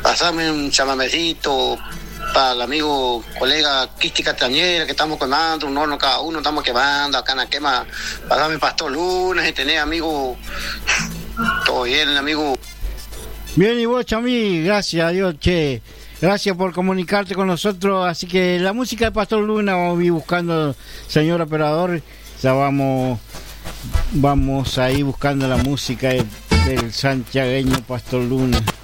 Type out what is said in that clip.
pasame un chamamecito para el amigo, colega Cristi Castañera, que estamos quemando un horno cada uno, estamos quemando acá en la quema, pasame Pastor Luna, y tenés amigo, todo bien, amigo. Bien, y vos, Chamí, gracias a Dios, che. Gracias por comunicarte con nosotros. Así que la música de Pastor Luna, vamos a ir buscando, señor operador. Ya vamos a ir buscando la música del santiagueño Pastor Luna.